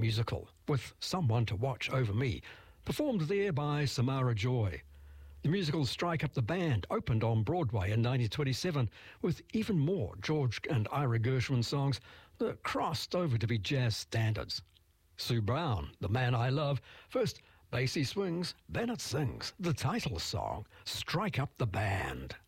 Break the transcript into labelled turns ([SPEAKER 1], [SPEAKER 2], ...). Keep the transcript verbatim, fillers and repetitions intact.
[SPEAKER 1] musical, with Someone to Watch Over Me, performed there by Samara Joy. The musical Strike Up the Band opened on Broadway in nineteen twenty-seven with even more George and Ira Gershwin songs that crossed over to be jazz standards. Sue Brown, The Man I Love, first Basie swings, then it sings the title song, Strike Up the Band.